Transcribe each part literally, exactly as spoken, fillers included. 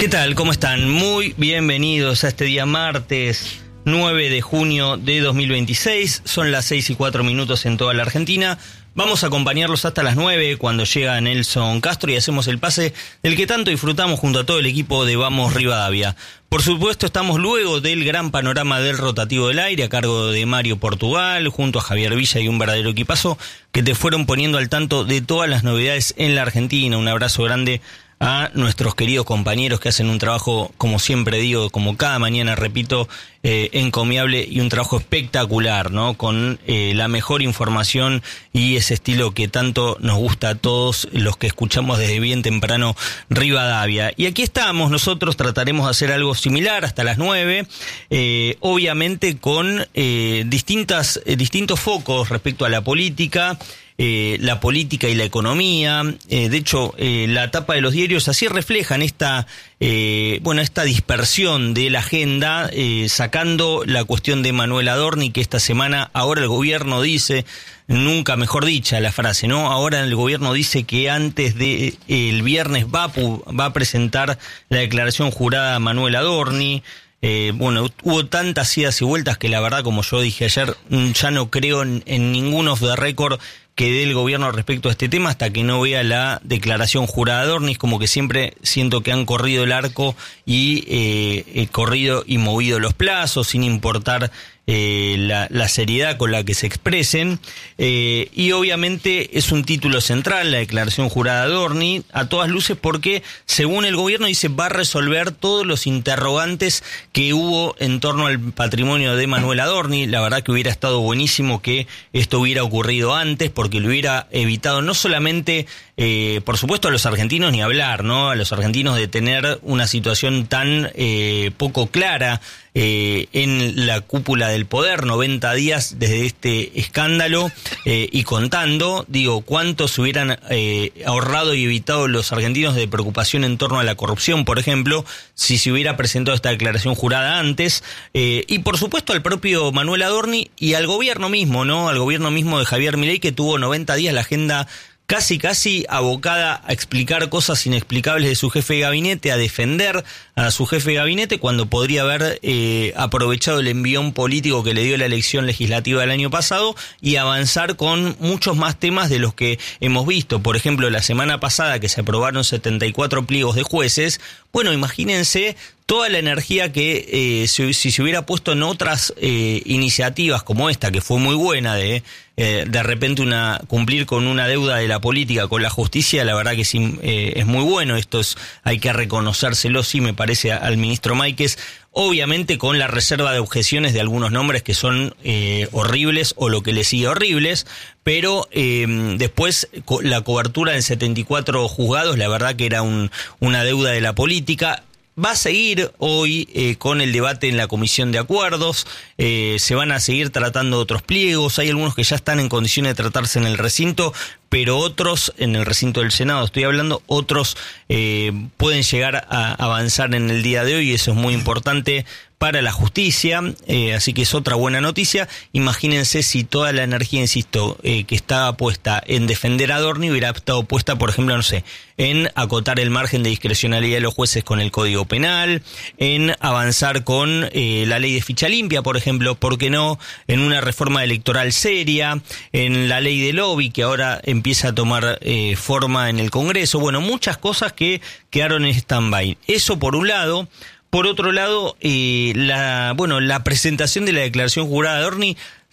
¿Qué tal? ¿Cómo están? Muy bienvenidos a este día martes nueve de junio de dos mil veintiséis. Son las seis y cuatro minutos en toda la Argentina. Vamos a acompañarlos hasta las nueve cuando llega Nelson Castro y hacemos el pase del que tanto disfrutamos junto a todo el equipo de Vamos Rivadavia. Por supuesto, estamos luego del gran panorama del rotativo del aire a cargo de Mario Portugal, junto a Javier Villa y un verdadero equipazo que te fueron poniendo al tanto de todas las novedades en la Argentina. Un abrazo grande a nuestros queridos compañeros que hacen un trabajo, como siempre digo, como cada mañana repito, eh, encomiable y un trabajo espectacular, ¿no? Con eh, la mejor información y ese estilo que tanto nos gusta a todos los que escuchamos desde bien temprano Rivadavia. Y aquí estamos, nosotros trataremos de hacer algo similar hasta las nueve, eh, obviamente con eh, distintas, eh, distintos focos respecto a la política, Eh, la política y la economía. Eh, de hecho, eh, la tapa de los diarios así reflejan esta, eh, bueno, esta dispersión de la agenda, eh, sacando la cuestión de Manuel Adorni, que esta semana ahora el gobierno dice, nunca mejor dicha la frase, ¿no? Ahora el gobierno dice que antes de eh, el viernes va a, va a presentar la declaración jurada a Manuel Adorni. Eh, bueno, hubo tantas idas y vueltas que la verdad, como yo dije ayer, ya no creo en, en ningún off the record que dé el gobierno respecto a este tema hasta que no vea la declaración jurada de Adorni. Como que siempre siento que han corrido el arco y eh, eh, corrido y movido los plazos sin importar eh, la, la seriedad con la que se expresen. Eh, y obviamente es un título central la declaración jurada de Adorni, a todas luces, porque según el gobierno dice va a resolver todos los interrogantes que hubo en torno al patrimonio de Manuel Adorni. La verdad que hubiera estado buenísimo que esto hubiera ocurrido antes, porque que lo hubiera evitado no solamente, eh, por supuesto, a los argentinos ni hablar, ¿no? A los argentinos de tener una situación tan eh, poco clara eh, en la cúpula del poder, noventa días desde este escándalo eh, y contando, digo, cuánto se hubieran eh, ahorrado y evitado los argentinos de preocupación en torno a la corrupción, por ejemplo, si se hubiera presentado esta declaración jurada antes, eh, y por supuesto al propio Manuel Adorni y al gobierno mismo, ¿no? Al gobierno mismo de Javier Milei, que tuvo noventa días la agenda casi casi abocada a explicar cosas inexplicables de su jefe de gabinete, a defender a su jefe de gabinete, cuando podría haber eh, aprovechado el envión político que le dio la elección legislativa del año pasado y avanzar con muchos más temas de los que hemos visto. Por ejemplo, la semana pasada que se aprobaron setenta y cuatro pliegos de jueces. Bueno, imagínense toda la energía que eh, si, si se hubiera puesto en otras eh, iniciativas como esta, que fue muy buena, de eh, de repente una cumplir con una deuda de la política con la justicia. La verdad que sí, eh, es muy bueno. Esto es, hay que reconocérselo, sí, me parece, al ministro Máiquez, obviamente con la reserva de objeciones de algunos nombres que son eh, horribles o lo que le sigue horribles, pero eh, después la cobertura en setenta y cuatro juzgados, la verdad que era un, una deuda de la política. Va a seguir hoy eh, con el debate en la Comisión de Acuerdos, eh, se van a seguir tratando otros pliegos, hay algunos que ya están en condiciones de tratarse en el recinto, pero otros, en el recinto del Senado estoy hablando, otros eh, pueden llegar a avanzar en el día de hoy y eso es muy importante para la justicia, eh, así que es otra buena noticia. Imagínense si toda la energía, insisto, eh, que estaba puesta en defender a Adorni hubiera estado puesta, por ejemplo, no sé, en acotar el margen de discrecionalidad de los jueces con el Código Penal, en avanzar con eh, la ley de ficha limpia, por ejemplo, ¿por qué no? En una reforma electoral seria, en la ley de lobby que ahora empieza a tomar eh, forma en el Congreso. Bueno, muchas cosas que quedaron en stand-by. Eso por un lado. Por otro lado, eh, la bueno la presentación de la declaración jurada de Adorni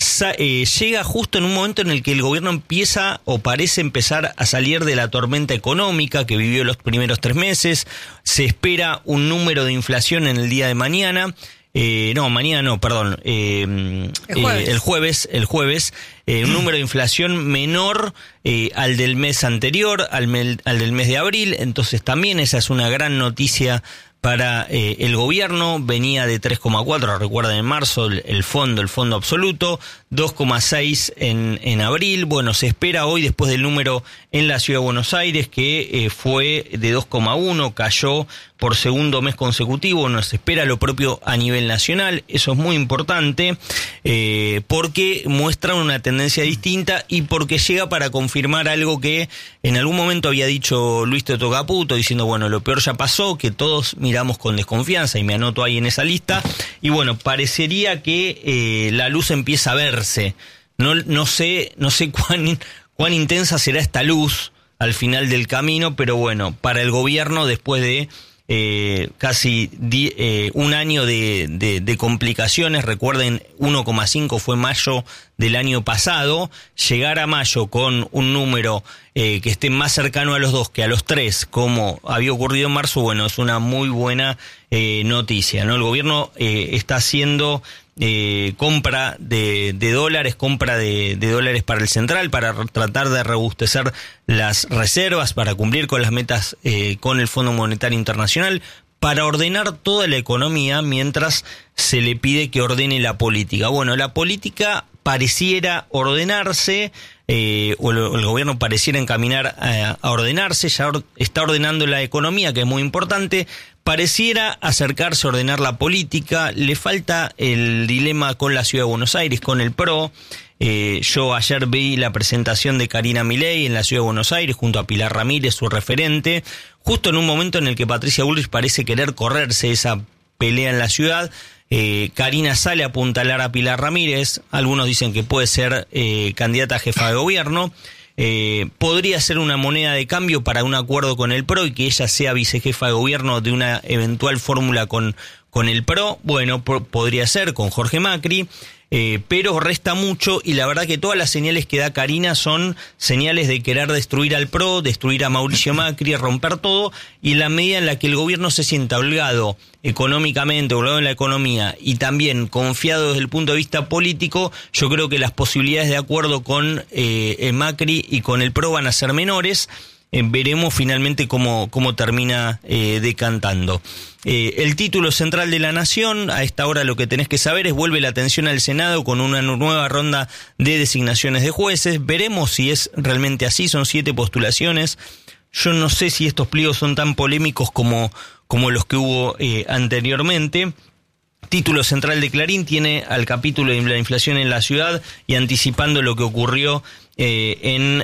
eh, llega justo en un momento en el que el gobierno empieza o parece empezar a salir de la tormenta económica que vivió los primeros tres meses. Se espera un número de inflación en el día de mañana. Eh, no, mañana no, perdón. Eh, el jueves. Eh, el jueves, el jueves eh, un número de inflación menor eh, al del mes anterior, al, me, al del mes de abril. Entonces también esa es una gran noticia para eh, el gobierno. Venía de tres coma cuatro, recuerden, en marzo el, el fondo, el fondo absoluto, dos coma seis en, en abril. Bueno, se espera hoy, después del número en la Ciudad de Buenos Aires, que eh, fue de dos coma uno, cayó por segundo mes consecutivo. Nos espera lo propio a nivel nacional. Eso es muy importante eh, porque muestra una tendencia tendencia distinta y porque llega para confirmar algo que en algún momento había dicho Luis Toto Caputo, diciendo, bueno, lo peor ya pasó, que todos miramos con desconfianza, y me anoto ahí en esa lista, y bueno, parecería que eh, la luz empieza a verse. No, no sé, no sé cuán, cuán intensa será esta luz al final del camino, pero bueno, para el gobierno, después de eh, casi di, eh, un año de, de, de complicaciones, recuerden, uno coma cinco fue mayo del año pasado, llegar a mayo con un número eh, que esté más cercano a los dos que a los tres, como había ocurrido en marzo, bueno, es una muy buena eh, noticia, ¿no? El gobierno eh, está haciendo Eh, compra de, de dólares, compra de, de dólares para el central, para tratar de robustecer las reservas, para cumplir con las metas eh, con el Fondo Monetario Internacional, para ordenar toda la economía mientras se le pide que ordene la política. Bueno, la política pareciera ordenarse, eh, o, lo, o el gobierno pareciera encaminar a, a ordenarse, ya or, está ordenando la economía, que es muy importante. Pareciera acercarse a ordenar la política, le falta el dilema con la Ciudad de Buenos Aires, con el P R O. Eh, yo ayer vi la presentación de Karina Milei en la Ciudad de Buenos Aires junto a Pilar Ramírez, su referente, justo en un momento en el que Patricia Bullrich parece querer correrse esa pelea en la ciudad. Eh, Karina sale a apuntalar a Pilar Ramírez, algunos dicen que puede ser eh, candidata a jefa de gobierno. Eh, podría ser una moneda de cambio para un acuerdo con el P R O y que ella sea vicejefa de gobierno de una eventual fórmula con, con el P R O. Bueno, por, podría ser con Jorge Macri, eh, pero resta mucho, y la verdad que todas las señales que da Karina son señales de querer destruir al P R O, destruir a Mauricio Macri, romper todo, y en la medida en la que el gobierno se sienta holgado económicamente, holgado en la economía y también confiado desde el punto de vista político, yo creo que las posibilidades de acuerdo con eh, Macri y con el P R O van a ser menores. Eh, veremos finalmente cómo, cómo termina eh, decantando. Eh, el título central de La Nación, a esta hora lo que tenés que saber es: vuelve la atención al Senado con una nueva ronda de designaciones de jueces. Veremos si es realmente así, son siete postulaciones. Yo no sé si estos pliegos son tan polémicos como, como los que hubo eh, anteriormente. Título central de Clarín tiene al capítulo de la inflación en la ciudad y anticipando lo que ocurrió eh, en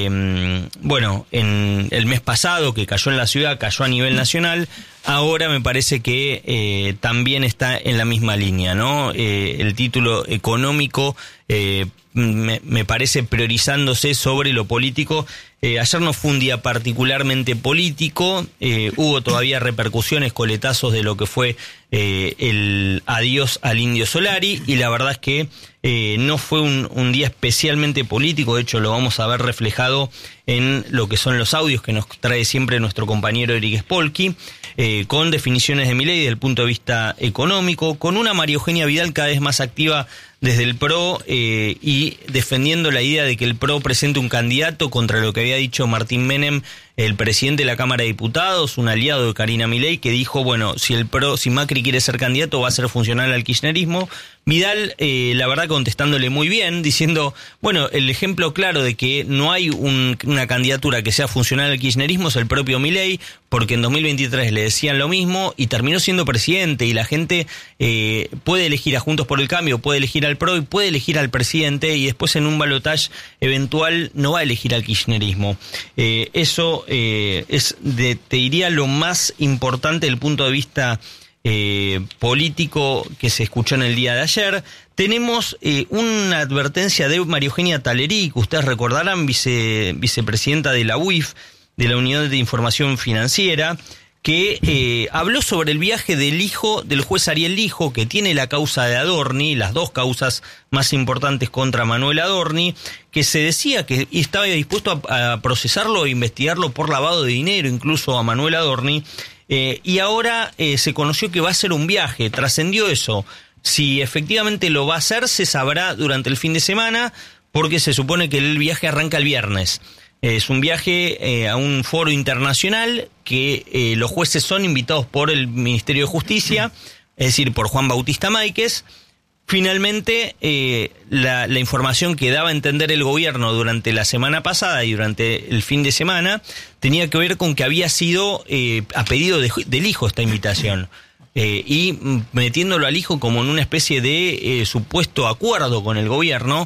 eh, bueno en el mes pasado, que cayó en la ciudad, cayó a nivel nacional. Ahora me parece que eh, también está en la misma línea, ¿no? Eh, el título económico eh, me, me parece priorizándose sobre lo político. Eh, ayer no fue un día particularmente político, eh, hubo todavía repercusiones, coletazos de lo que fue eh, el adiós al Indio Solari, y la verdad es que eh, no fue un, un día especialmente político. De hecho lo vamos a ver reflejado en lo que son los audios que nos trae siempre nuestro compañero Eric Spolky, eh, con definiciones de Milei desde el punto de vista económico, con una María Eugenia Vidal cada vez más activa desde el P R O eh, y defendiendo la idea de que el P R O presente un candidato contra lo que había dicho Martín Menem, el presidente de la Cámara de Diputados, un aliado de Karina Milei, que dijo, bueno, si el P R O, si Macri quiere ser candidato, va a ser funcional al kirchnerismo. Vidal, eh, la verdad, contestándole muy bien, diciendo, bueno, el ejemplo claro de que no hay un, una candidatura que sea funcional al kirchnerismo es el propio Milei, porque en dos mil veintitrés le decían lo mismo y terminó siendo presidente, y la gente eh, puede elegir a Juntos por el Cambio, puede elegir al P R O y puede elegir al presidente, y después en un balotaje eventual no va a elegir al kirchnerismo. Eh, eso eh, es, de, te diría, lo más importante desde el punto de vista Eh, político que se escuchó en el día de ayer. Tenemos eh, una advertencia de María Eugenia Talerí, que ustedes recordarán, vice, vicepresidenta de la U I F, de la Unidad de Información Financiera, que eh, habló sobre el viaje del hijo del juez Ariel Lijo, que tiene la causa de Adorni, las dos causas más importantes contra Manuel Adorni, que se decía que estaba dispuesto a, a procesarlo e investigarlo por lavado de dinero, incluso a Manuel Adorni. Eh, y ahora eh, se conoció que va a ser un viaje, trascendió eso. Si efectivamente lo va a hacer, se sabrá durante el fin de semana, porque se supone que el viaje arranca el viernes. Eh, es un viaje eh, a un foro internacional que eh, los jueces son invitados por el Ministerio de Justicia, es decir, por Juan Bautista Máiquez. Finalmente, eh, la, la información que daba a entender el gobierno durante la semana pasada y durante el fin de semana tenía que ver con que había sido eh, a pedido de, del hijo esta invitación. Eh, y metiéndolo al hijo como en una especie de eh, supuesto acuerdo con el gobierno,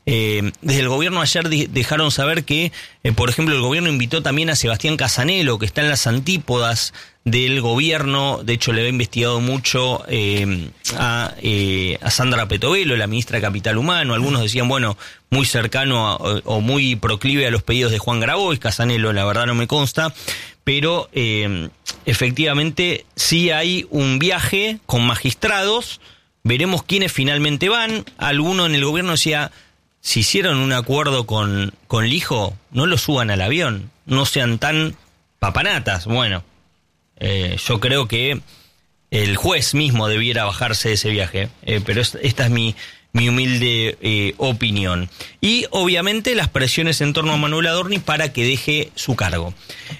Eh, desde el gobierno ayer di- dejaron saber que, eh, por ejemplo, el gobierno invitó también a Sebastián Casanelo, que está en las antípodas del gobierno. De hecho, le había investigado mucho eh, a, eh, a Sandra Petovelo, la ministra de Capital Humano. Algunos decían, bueno, muy cercano a, o, o muy proclive a los pedidos de Juan Grabois. Casanelo, la verdad, no me consta. Pero eh, efectivamente sí hay un viaje con magistrados. Veremos quiénes finalmente van. Alguno en el gobierno decía, si hicieron un acuerdo con, con Lijo, no lo suban al avión, no sean tan papanatas. Bueno, eh, yo creo que el juez mismo debiera bajarse de ese viaje, eh, pero es, esta es mi, mi humilde eh, opinión. Y obviamente las presiones en torno a Manuel Adorni para que deje su cargo.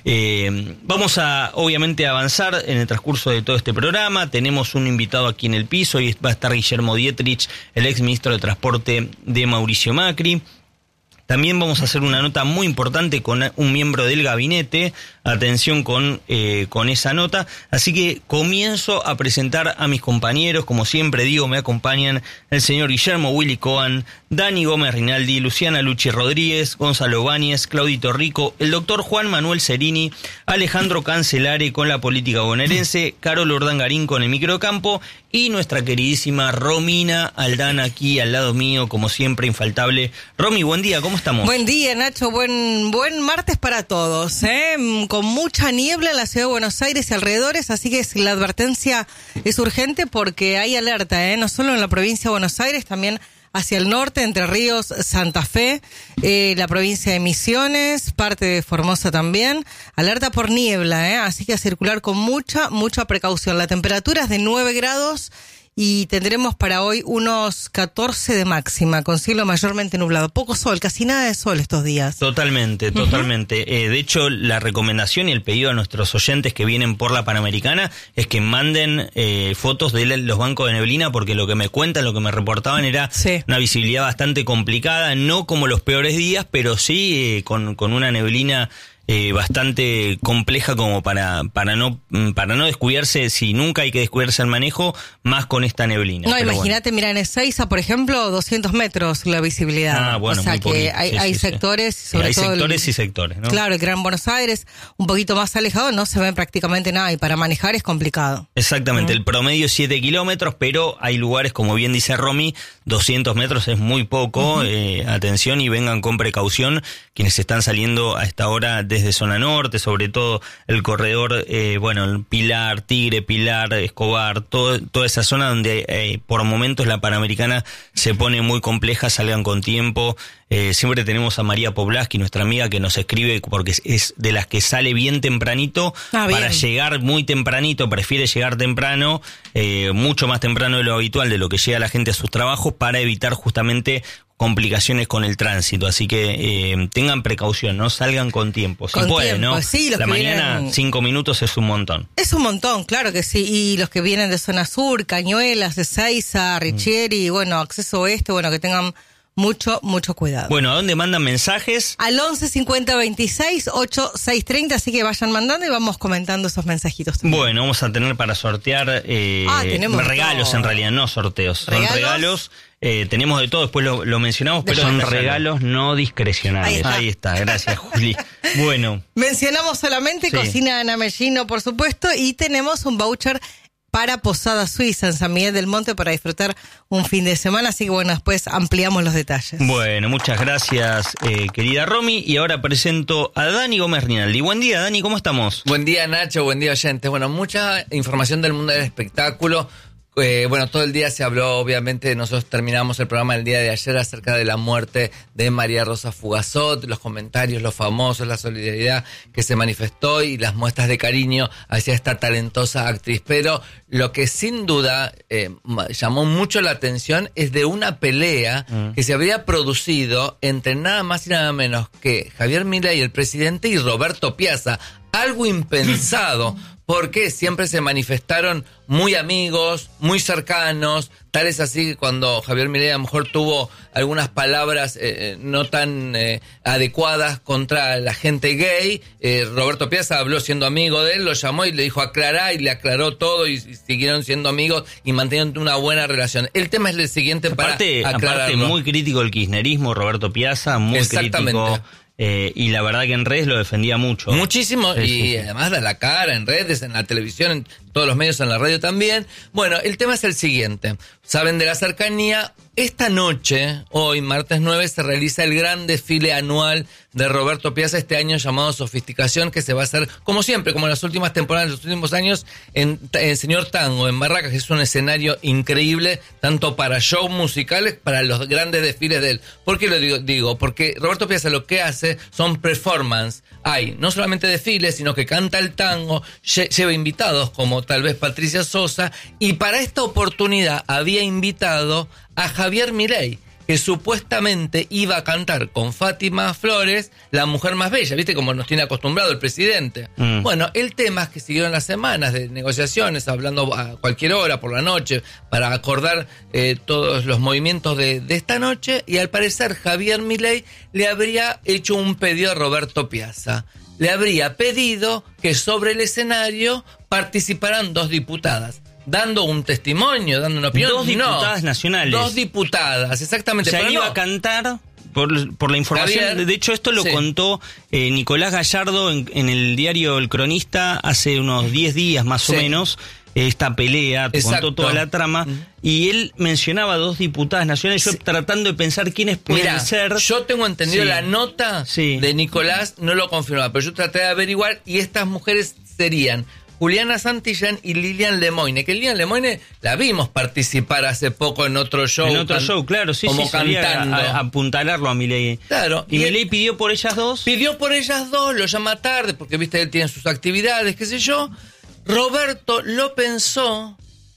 Eh, vamos a obviamente avanzar en el transcurso de todo este programa. Tenemos un invitado aquí en el piso y va a estar Guillermo Dietrich, el ex ministro de Transporte de Mauricio Macri. También vamos a hacer una nota muy importante con un miembro del gabinete. Atención con, eh, con esa nota. Así que comienzo a presentar a mis compañeros. Como siempre digo, me acompañan el señor Guillermo Willy Cohen, Dani Gómez Rinaldi, Luciana Luchi Rodríguez, Gonzalo Báñez, Claudito Rico, el doctor Juan Manuel Cerini, Alejandro Cancelare con la política bonaerense, Carol Urdangarín con el microcampo y nuestra queridísima Romina Aldana aquí al lado mío, como siempre, infaltable. Romy, buen día, ¿cómo estamos? Buen día, Nacho, buen buen martes para todos, ¿eh? Con mucha niebla en la ciudad de Buenos Aires y alrededores, así que la advertencia es urgente porque hay alerta, ¿eh? No solo en la provincia de Buenos Aires, también hacia el norte, Entre Ríos, Santa Fe, eh, la provincia de Misiones, parte de Formosa también. Alerta por niebla, ¿eh? Así que a circular con mucha, mucha precaución. La temperatura es de nueve grados y tendremos para hoy unos catorce de máxima, con cielo mayormente nublado. Poco sol, casi nada de sol estos días. Totalmente, totalmente. Uh-huh. Eh, de hecho, la recomendación y el pedido a nuestros oyentes que vienen por la Panamericana es que manden eh, fotos de los bancos de neblina, porque lo que me cuentan, lo que me reportaban era sí. una visibilidad bastante complicada, no como los peores días, pero sí eh, con, con una neblina Eh, bastante compleja como para para no para no descuidarse. Si nunca hay que descuidarse al manejo, más con esta neblina. No, imagínate, bueno. Mira, en Ezeiza, por ejemplo, doscientos metros la visibilidad. Ah, bueno, o sea muy que poquito. hay, sí, hay sí, sectores, sí. sobre hay todo sectores el, y sectores, ¿no? Claro, el Gran Buenos Aires, un poquito más alejado, no se ve prácticamente nada y para manejar es complicado. Exactamente, uh-huh. El promedio es siete kilómetros, pero hay lugares, como bien dice Romy, doscientos metros es muy poco. Uh-huh. Eh, atención y vengan con precaución quienes están saliendo a esta hora desde zona norte, sobre todo el corredor, eh, bueno, el Pilar, Tigre, Pilar, Escobar, todo, toda esa zona donde eh, por momentos la Panamericana se pone muy compleja, salgan con tiempo. Eh, siempre tenemos a María Poblaski, nuestra amiga, que nos escribe porque es de las que sale bien tempranito ah, bien. para llegar muy tempranito, prefiere llegar temprano, eh, mucho más temprano de lo habitual, de lo que llega la gente a sus trabajos, para evitar justamente complicaciones con el tránsito, así que eh, tengan precaución, no salgan con tiempo, si con pueden, tiempo, ¿no? Sí, los la que mañana vienen... cinco minutos es un montón. Es un montón, claro que sí, y los que vienen de zona sur, Cañuelas, Ezeiza, Richieri, mm. bueno, acceso oeste, bueno, que tengan mucho, mucho cuidado. Bueno, ¿a dónde mandan mensajes? Al once cincuenta veintiséis ochenta y seis treinta, así que vayan mandando y vamos comentando esos mensajitos también. Bueno, vamos a tener para sortear eh, ah, tenemos regalos todo. En realidad, no sorteos, ¿Regalos? son regalos. Eh, tenemos de todo, después lo, lo mencionamos, pero son regalos no discrecionales. Ahí está, Ahí está. Gracias, Juli. Bueno. Mencionamos solamente sí. Cocina Ana Mellino, por supuesto, y tenemos un voucher para Posada Suiza en San Miguel del Monte para disfrutar un fin de semana, así que bueno, después ampliamos los detalles. Bueno, muchas gracias, eh, querida Romy, y ahora presento a Dani Gómez Rinaldi. Buen día, Dani, ¿cómo estamos? Buen día, Nacho, buen día, oyentes. Bueno, mucha información del mundo del espectáculo. Eh, bueno, todo el día se habló, obviamente, nosotros terminamos el programa el día de ayer acerca de la muerte de María Rosa Fugazot, los comentarios, los famosos, la solidaridad que se manifestó y las muestras de cariño hacia esta talentosa actriz. Pero lo que sin duda eh, llamó mucho la atención es de una pelea mm. que se había producido entre nada más y nada menos que Javier Milei, el presidente, y Roberto Piazza, algo impensado, porque siempre se manifestaron muy amigos, muy cercanos, tal es así que cuando Javier Milei a lo mejor tuvo algunas palabras eh, no tan eh, adecuadas contra la gente gay, eh, Roberto Piazza habló siendo amigo de él, lo llamó y le dijo aclará, y le aclaró todo, y, y siguieron siendo amigos y manteniendo una buena relación. El tema es el siguiente aparte, para aclararlo. Aparte, muy crítico el kirchnerismo, Roberto Piazza, muy crítico. Eh, y la verdad que en redes lo defendía mucho. Muchísimo, sí, y sí. además da la cara en redes, en la televisión, en todos los medios, en la radio también. Bueno, el tema es el siguiente. Saben de la cercanía. Esta noche, hoy, martes nueve, se realiza el gran desfile anual de Roberto Piazza, este año llamado Sofisticación, que se va a hacer, como siempre, como en las últimas temporadas, en los últimos años, en, en Señor Tango, en Barracas, que es un escenario increíble, tanto para shows musicales, para los grandes desfiles de él. ¿Por qué lo digo? digo? Porque Roberto Piazza lo que hace son performance. Hay no solamente desfiles, sino que canta el tango, lle- lleva invitados como tal vez Patricia Sosa, y para esta oportunidad había invitado a Javier Milei, que supuestamente iba a cantar con Fátima Flores, La Mujer Más Bella, ¿viste? Como nos tiene acostumbrado el presidente. Mm. Bueno, el tema es que siguieron las semanas de negociaciones, hablando a cualquier hora por la noche, para acordar eh, todos los movimientos de, de esta noche, y al parecer Javier Milei le habría hecho un pedido a Roberto Piazza. Le habría pedido que sobre el escenario participaran dos diputadas, dando un testimonio, dando una opinión. Dos diputadas no, nacionales. Dos diputadas, exactamente. O sea, pero iba no. a cantar, por, por la información, Javier, de hecho esto lo sí. contó eh, Nicolás Gallardo en, en el diario El Cronista hace unos diez días más sí. o menos, esta pelea, te Exacto. contó toda la trama, mm. y él mencionaba dos diputadas nacionales, yo sí. tratando de pensar quiénes pueden Mirá, ser. Yo tengo entendido sí. la nota sí. de Nicolás, no lo confirmaba, pero yo traté de averiguar, y estas mujeres serían Juliana Santillán y Lilian Lemoyne, que Lilian Lemoyne la vimos participar hace poco en otro show. En otro can- show, claro, sí, como sí, cantando. A, a apuntalarlo a Milei. Claro. ¿Y, y Milei él, pidió por ellas dos? Pidió por ellas dos, lo llama tarde, porque viste, él tiene sus actividades, qué sé yo. Roberto lo pensó,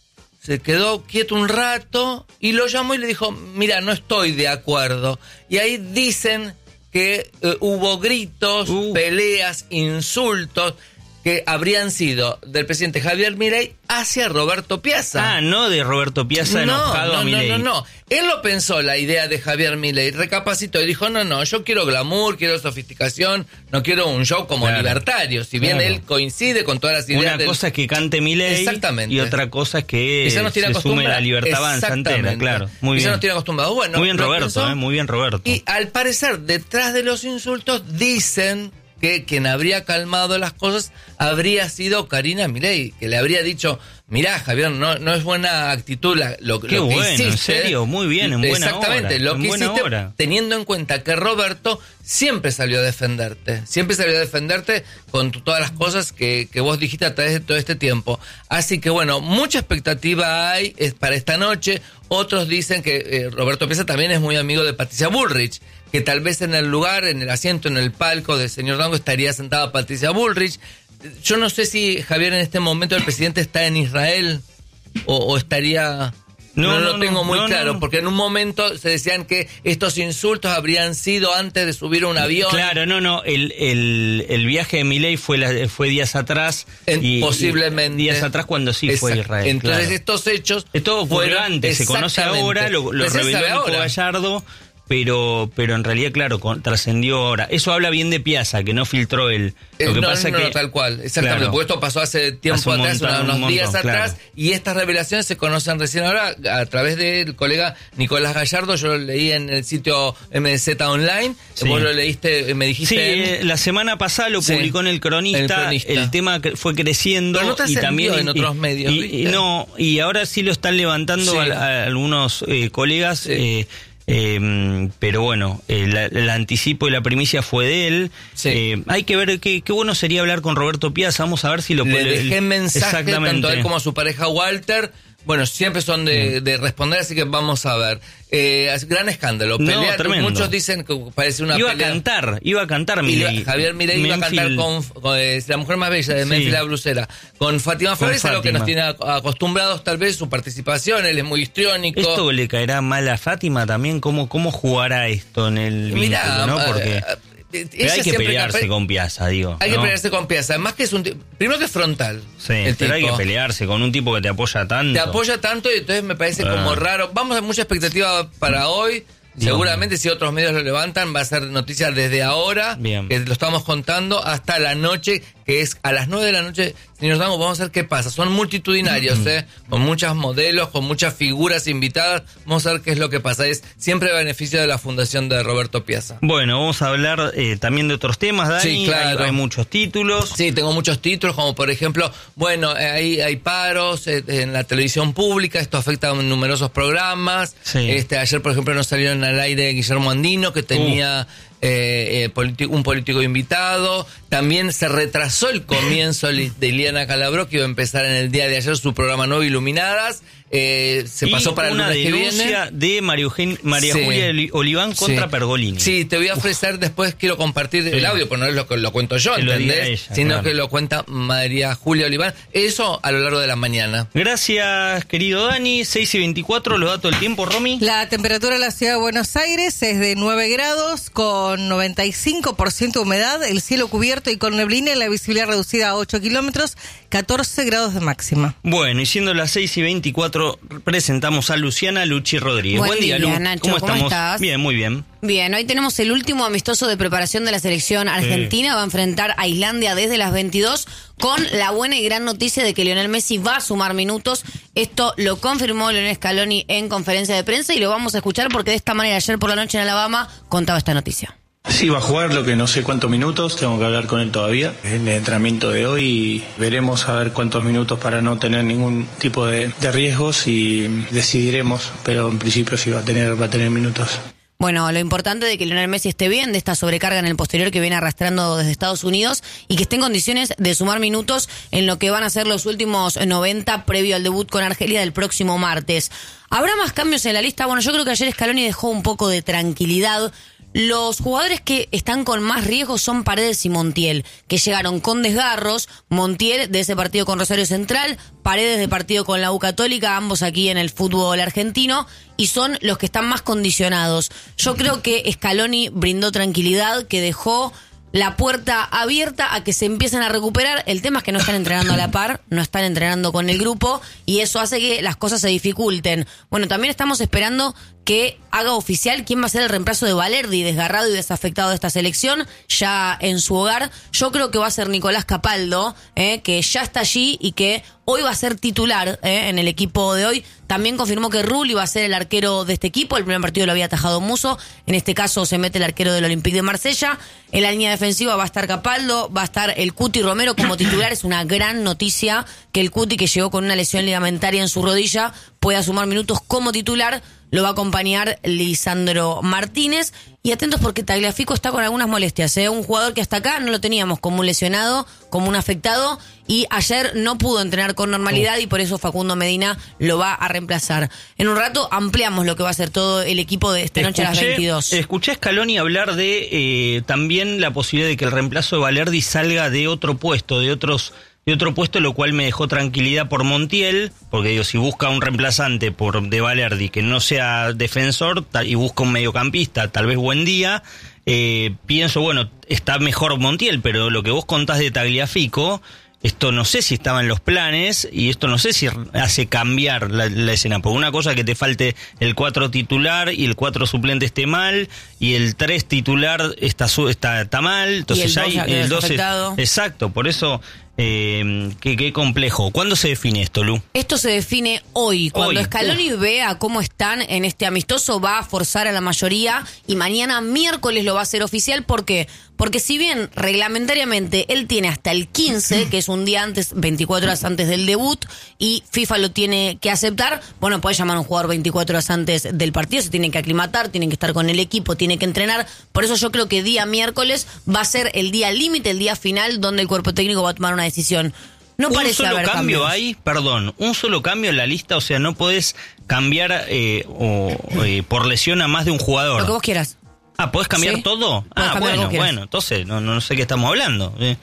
se quedó quieto un rato, y lo llamó y le dijo, mira, no estoy de acuerdo. Y ahí dicen que eh, hubo gritos, uh. peleas, insultos, que habrían sido del presidente Javier Milei hacia Roberto Piazza. Ah, no de Roberto Piazza no, enojado no, a Milei. No, no, no. Él lo pensó, la idea de Javier Milei, recapacitó y dijo, no, no, yo quiero glamour, quiero sofisticación, no quiero un show como claro. libertario. Si bien claro. él coincide con todas las ideas Una del... cosa es que cante Milei y otra cosa es que nos se sume la libertad avanza entera, claro. Muy bien. Eso nos tiene acostumbrado. Bueno, muy bien Roberto, eh, muy bien Roberto. Y al parecer, detrás de los insultos, dicen que quien habría calmado las cosas habría sido Karina Milei, que le habría dicho, mirá, Javier, no, no es buena actitud la, lo, Qué lo que bueno, hiciste. En serio, muy bien, en buena Exactamente, hora, lo en que buena hiciste, hora. Teniendo en cuenta que Roberto siempre salió a defenderte, siempre salió a defenderte con tu, todas las cosas que, que vos dijiste a través de todo este tiempo. Así que bueno, mucha expectativa hay es para esta noche. Otros dicen que eh, Roberto Piazza también es muy amigo de Patricia Bullrich, que tal vez en el lugar, en el asiento, en el palco del señor Dango estaría sentada Patricia Bullrich. Yo no sé si, Javier, en este momento el presidente está en Israel o, o estaría... No, no, no lo tengo no, muy no, claro, no. porque en un momento se decían que estos insultos habrían sido antes de subir a un avión. Claro, no, no, el, el, el viaje de Milei fue, la, fue días atrás. En, y, posiblemente. Y días atrás cuando sí Exacto. fue a Israel. Entonces claro. estos hechos... Esto ocurrió antes, se conoce ahora, lo, lo reveló Nico Gallardo, pero pero en realidad, claro, con, trascendió ahora. Eso habla bien de Piazza, que no filtró el... Lo que no, pasa no, que, no, tal cual, exactamente, claro, porque esto pasó hace tiempo hace atrás, montón, unos, unos días montón, atrás, claro. Y estas revelaciones se conocen recién ahora a través del colega Nicolás Gallardo. Yo lo leí en el sitio M D Z Online, sí. Vos lo leíste, me dijiste... Sí, en... la semana pasada lo publicó sí, en el Cronista, el Cronista, el tema fue creciendo. Pero no te y también en otros y, medios, y, y, no, y ahora sí lo están levantando sí. a, a algunos eh, colegas... Sí. Eh, Eh, pero bueno, el, el anticipo y la primicia fue de él. Sí. Eh, hay que ver qué, qué bueno sería hablar con Roberto Piazza. Vamos a ver si lo Le puede. dejé mensaje tanto a él como a su pareja Walter. Bueno, siempre son de, de responder, así que vamos a ver. Eh, gran escándalo. Pelea, no, muchos dicen que parece una iba pelea. Iba a cantar, iba a cantar Milei. Javier Milei iba a cantar con, con eh, La Mujer Más Bella de sí. Memphis La Blusera, con Fátima Flores, a lo que nos tiene acostumbrados tal vez su participación. Él es muy histriónico. ¿Esto le caerá mal a Fátima también? ¿Cómo, cómo jugará esto en el Mirá, vínculo, ¿no? Porque... Uh, Pero hay que pelearse capaz, con Piazza, digo. Hay ¿no? que pelearse con Piazza. Además que es un tipo, primero que es frontal. Sí, el pero tipo. Hay que pelearse con un tipo que te apoya tanto. Te apoya tanto y entonces me parece ah. como raro. Vamos a mucha expectativa para hoy. Dios Seguramente mío. Si otros medios lo levantan va a ser noticia desde ahora, Bien. que lo estamos contando, hasta la noche, que es a las nueve de la noche. Señor Dango, vamos a ver qué pasa. Son multitudinarios, ¿eh? Con muchas modelos, con muchas figuras invitadas. Vamos a ver qué es lo que pasa. Es siempre a beneficio de la fundación de Roberto Piazza. Bueno, vamos a hablar eh, también de otros temas, Dani. Sí, claro. Hay, hay muchos títulos. Sí, tengo muchos títulos, como por ejemplo, bueno, hay, hay paros eh, en la televisión pública. Esto afecta a numerosos programas. Sí. Este, ayer, por ejemplo, nos salieron al aire Guillermo Andino, que tenía... Uh. Eh, eh, politi- un político invitado. También se retrasó el comienzo de Liliana Calabró, que iba a empezar en el día de ayer su programa Nuevo Iluminadas. Eh, se y pasó para el lunes que viene. Una denuncia de María, Eugen- María sí. Julia Oliván contra sí. Pergolini. Sí, te voy a ofrecer Uf. después, quiero compartir sí. el audio, porque no es lo que lo cuento yo, que ¿entendés? Lo ella, Sino claro. que lo cuenta María Julia Oliván. Eso a lo largo de la mañana. Gracias, querido Dani. seis y veinticuatro, los datos del tiempo, Romy. La temperatura en la ciudad de Buenos Aires es de nueve grados, con noventa y cinco por ciento de humedad, el cielo cubierto y con neblina y la visibilidad reducida a ocho kilómetros, catorce grados de máxima. Bueno, y siendo las seis y veinticuatro, presentamos a Luciana Luchi Rodríguez. Buen, Buen día, día Lu. Nacho, ¿Cómo, ¿cómo estamos? estás? Bien, muy bien. Bien, hoy tenemos el último amistoso de preparación de la selección argentina. Sí. Va a enfrentar a Islandia desde las veintidós, con la buena y gran noticia de que Lionel Messi va a sumar minutos. Esto lo confirmó Lionel Scaloni en conferencia de prensa y lo vamos a escuchar porque de esta manera ayer por la noche en Alabama contaba esta noticia. Sí, va a jugar, lo que no sé cuántos minutos, tengo que hablar con él todavía. En el entrenamiento de hoy veremos a ver cuántos minutos para no tener ningún tipo de, de riesgos y decidiremos, pero en principio sí va a tener, va a tener minutos. Bueno, lo importante de que Lionel Messi esté bien, de esta sobrecarga en el posterior que viene arrastrando desde Estados Unidos y que esté en condiciones de sumar minutos en lo que van a ser los últimos noventa previo al debut con Argelia del próximo martes. ¿Habrá más cambios en la lista? Bueno, yo creo que ayer Scaloni dejó un poco de tranquilidad. Los jugadores que están con más riesgo son Paredes y Montiel, que llegaron con desgarros. Montiel de ese partido con Rosario Central, Paredes de partido con la U Católica, ambos aquí en el fútbol argentino, y son los que están más condicionados. Yo creo que Scaloni brindó tranquilidad, que dejó la puerta abierta a que se empiecen a recuperar. El tema es que no están entrenando a la par, no están entrenando con el grupo, y eso hace que las cosas se dificulten. Bueno, también estamos esperando que haga oficial quién va a ser el reemplazo de Valerdi, desgarrado y desafectado de esta selección, ya en su hogar. Yo creo que va a ser Nicolás Capaldo, eh, que ya está allí y que hoy va a ser titular eh, en el equipo de hoy. También confirmó que Rulli va a ser el arquero de este equipo. El primer partido lo había atajado Musso. En este caso se mete el arquero del Olympique de Marsella. En la línea defensiva va a estar Capaldo, va a estar el Cuti Romero como titular. Es una gran noticia que el Cuti, que llegó con una lesión ligamentaria en su rodilla, pueda sumar minutos como titular. Lo va a acompañar Lisandro Martínez. Y atentos porque Tagliafico está con algunas molestias, ¿eh? Un jugador que hasta acá no lo teníamos como un lesionado, como un afectado, y ayer no pudo entrenar con normalidad y por eso Facundo Medina lo va a reemplazar. En un rato ampliamos lo que va a ser todo el equipo de esta noche escuché, a las veintidós. Escuché a Scaloni hablar de eh, también la posibilidad de que el reemplazo de Valerdi salga de otro puesto, de otros... de otro puesto, lo cual me dejó tranquilidad por Montiel, porque digo, si busca un reemplazante por de Valerdi que no sea defensor tal, y busca un mediocampista, tal vez Buendía, eh, pienso, bueno, está mejor Montiel, pero lo que vos contás de Tagliafico, esto no sé si estaba en los planes y esto no sé si hace cambiar la, la escena, porque una cosa es que te falte el cuatro titular y el cuatro suplente esté mal y el tres titular está, está, está mal, entonces y el ya hay el dos es, exacto, por eso... Eh, qué, qué complejo. ¿Cuándo se define esto, Lu? Esto se define hoy. Cuando hoy. Scaloni Uf. vea cómo están en este amistoso, va a forzar a la mayoría y mañana miércoles lo va a hacer oficial. ¿Por qué? Porque si bien reglamentariamente él tiene hasta el quince, que es un día antes, veinticuatro horas antes del debut, y FIFA lo tiene que aceptar, bueno, puede llamar a un jugador veinticuatro horas antes del partido, se tienen que aclimatar, tienen que estar con el equipo, tiene que entrenar. Por eso yo creo que día miércoles va a ser el día límite, el día final, donde el cuerpo técnico va a tomar una decisión. No un parece solo haber cambio cambios. hay, perdón, un solo cambio en la lista, o sea, no podés cambiar eh, o, eh, por lesión a más de un jugador. Lo que vos quieras. Ah, ¿podés cambiar ¿Sí? todo? Podés Ah, cambiar bueno, bueno, entonces no, no sé qué estamos hablando. Eh,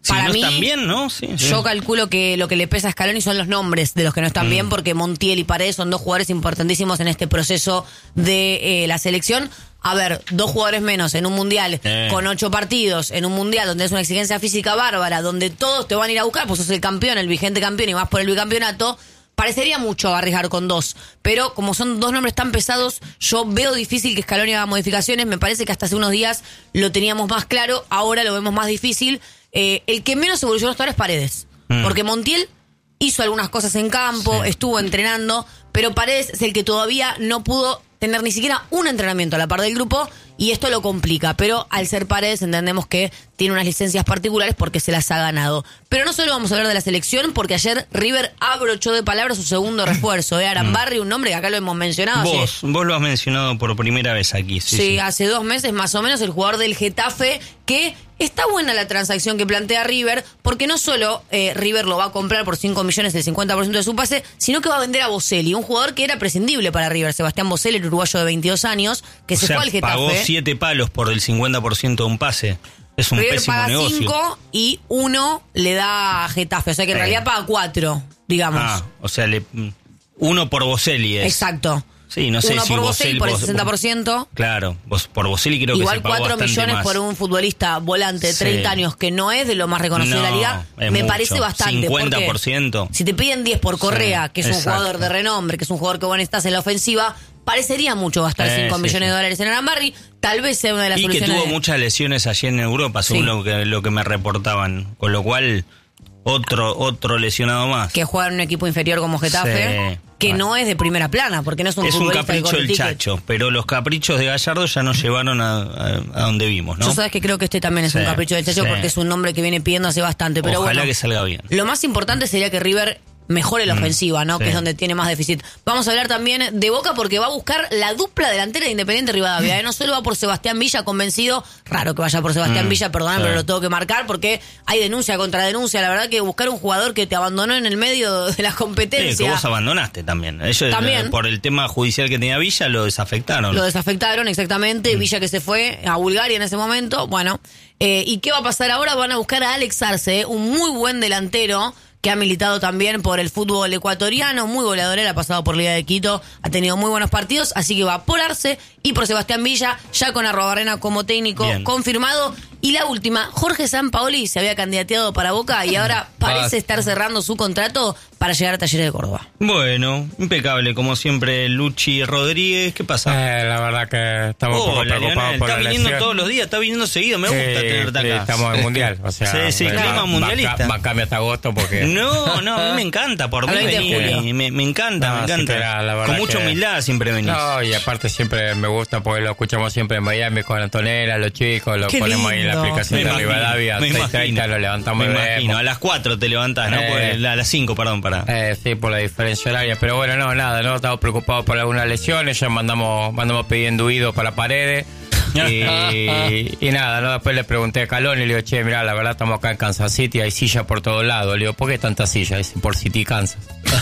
Si Para no mí, están bien, ¿no? Sí, sí. Yo calculo que lo que le pesa a Scaloni son los nombres de los que no están mm. bien, porque Montiel y Paredes son dos jugadores importantísimos en este proceso de eh, la selección. A ver, dos jugadores menos en un mundial eh. con ocho partidos, en un mundial donde es una exigencia física bárbara, donde todos te van a ir a buscar, pues sos el campeón, el vigente campeón y vas por el bicampeonato. Parecería mucho arriesgar con dos, pero como son dos nombres tan pesados, yo veo difícil que Scaloni haga modificaciones. Me parece que hasta hace unos días lo teníamos más claro, ahora lo vemos más difícil. Eh, el que menos evolucionó hasta ahora es Paredes, mm. porque Montiel hizo algunas cosas en campo, sí. estuvo entrenando, pero Paredes es el que todavía no pudo tener ni siquiera un entrenamiento a la par del grupo, y esto lo complica, pero al ser Paredes entendemos que tiene unas licencias particulares porque se las ha ganado. Pero no solo vamos a hablar de la selección, porque ayer River abrochó de palabras su segundo refuerzo, ¿eh? Arambarri, un nombre que acá lo hemos mencionado. Vos, hace, vos lo has mencionado por primera vez aquí. Sí, sí, sí, hace dos meses más o menos, el jugador del Getafe, que está buena la transacción que plantea River, porque no solo eh, River lo va a comprar por cinco millones, el cincuenta por ciento de su pase, sino que va a vender a Boselli, un jugador que era prescindible para River, Sebastián Boselli, el uruguayo de veintidós años, que o se sea, fue al Getafe. Pagó siete palos por el cincuenta por ciento de un pase. Es un River pésimo paga negocio. cinco y uno le da a Getafe, o sea que en eh. realidad paga cuatro, digamos. Ah, o sea, le, uno por Boselli es. Exacto. Sí, no sé Uno si por Boselli por el vos, sesenta por ciento. Claro, vos, por Boselli creo Igual que se pagó cuatro bastante millones más. por un futbolista volante de treinta Sí. años que no es de lo más reconocido no, de la liga, me mucho. parece bastante. cincuenta por ciento. Porque si te piden diez por Correa, Sí, que es un exacto. jugador de renombre, que es un jugador que vos necesitas en la ofensiva, parecería mucho gastar Eh, cinco sí, millones sí. de dólares en Arambarri. Tal vez sea una de las Y que soluciones. tuvo de... muchas lesiones allí en Europa, según Sí. lo, que, lo que me reportaban. Con lo cual, otro otro lesionado más. Que juega en un equipo inferior como Getafe, Sí. que Bueno. no es de primera plana, porque no es un Es un futbolista que capricho corre del ticket. Chacho, pero los caprichos de Gallardo ya nos llevaron a, a, a donde vimos, ¿no? Yo sabes que creo que este también es Sí, un capricho del Chacho, sí. porque es un nombre que viene pidiendo hace bastante. Pero Ojalá bueno, que salga bien. lo más importante sería que River mejore la Mm, ofensiva, ¿no? sí. Que es donde tiene más déficit. Vamos a hablar también de Boca, porque va a buscar la dupla delantera de Independiente Rivadavia, ¿eh? No solo va por Sebastián Villa, convencido, raro que vaya por Sebastián Mm, Villa, perdóname, sí. pero lo tengo que marcar porque hay denuncia contra denuncia. La verdad que buscar un jugador que te abandonó en el medio de la Sí, competencia. que vos abandonaste también. Ellos, También. eh, por el tema judicial que tenía Villa, lo desafectaron. Lo desafectaron, exactamente. Mm. Villa que se fue a Bulgaria en ese momento. Bueno, eh, ¿y qué va a pasar ahora? Van a buscar a Alex Arce, un muy buen delantero que ha militado también por el fútbol ecuatoriano, muy goleador, él ha pasado por Liga de Quito, ha tenido muy buenos partidos, así que va por Arce y por Sebastián Villa, ya con Arrobarrena como técnico Bien. confirmado. Y la última, Jorge Sampaoli se había candidateado para Boca y ahora parece estar cerrando su contrato para llegar a Talleres de Córdoba. Bueno, impecable, como siempre, Luchi Rodríguez. ¿Qué pasa? Eh, la verdad que estamos un poco Hola, preocupados Leonel, por está la viniendo elección. todos los días, está viniendo seguido, me gusta Sí, tenerte sí, acá. estamos en mundial, o sea, Sí, sí, eh, clima va- mundialista. Va, va a cambiar hasta agosto porque... No, no, a mí me encanta, por mí Al veinte de vení, julio. me, me encanta, No, me sí encanta. que la- la verdad Con mucha que- humildad siempre venís. No, y aparte siempre me gusta porque lo escuchamos siempre en Miami con Antonella, los chicos, lo Qué ponemos ahí en la lindo. aplicación Me de imagino, Rivadavia, me seis treinta imagino. lo levantamos Me y imagino, vemos. a las cuatro te levantás, ¿no? Eh. Porque- a las cinco, perdón, para. Eh, sí, por la diferencia horaria, pero bueno, no, nada, no estamos preocupados por algunas lesiones, ya mandamos mandamos pidiendo ido para Paredes. Y, y nada, ¿no? Después le pregunté a Calón y le digo, che, mirá, la verdad estamos acá en Kansas City, hay sillas por todos lados. Le digo, ¿por qué tantas sillas? Dice, por City, Kansas.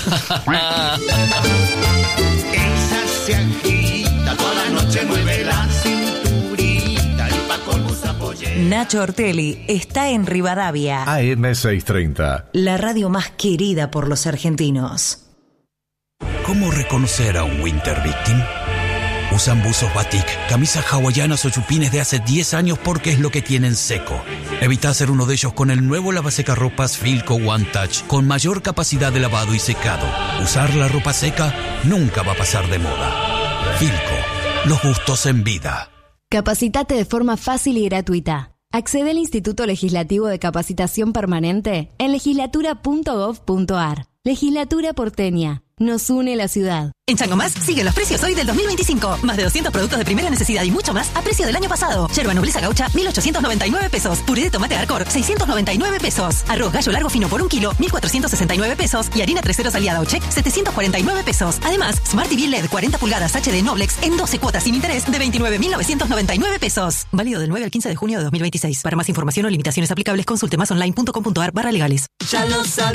Ella se agita, toda la noche mueve la cinturita y pa' colmo se apoya. Nacho Ortelli está en Rivadavia, A M seiscientos treinta. la radio más querida por los argentinos. ¿Cómo reconocer a un Winter Victim? Usan buzos batik, camisas hawaianas o chupines de hace diez años porque es lo que tienen seco. Evita ser uno de ellos con el nuevo lavasecarropas Filco One Touch con mayor capacidad de lavado y secado. Usar la ropa seca nunca va a pasar de moda. Filco, los gustos en vida. Capacitate de forma fácil y gratuita. Accede al Instituto Legislativo de Capacitación Permanente en legislatura punto gov punto ar. Legislatura porteña. Nos une la ciudad. En Changomás siguen los precios hoy del dos mil veinticinco. Más de doscientos productos de primera necesidad y mucho más a precio del año pasado. Yerba nobleza gaucha, mil ochocientos noventa y nueve pesos. Puré de tomate Arcor, seiscientos noventa y nueve pesos. Arroz gallo largo fino por un kilo, mil cuatrocientos sesenta y nueve pesos. Y harina tres ceros aliada o check, setecientos cuarenta y nueve pesos. Además, Smart T V L E D cuarenta pulgadas H D Noblex en doce cuotas sin interés de veintinueve mil novecientos noventa y nueve pesos. Válido del nueve al quince de junio de dos mil veintiséis. Para más información o limitaciones aplicables, consulte más online punto com punto ar barra legales. Ya lo sabes.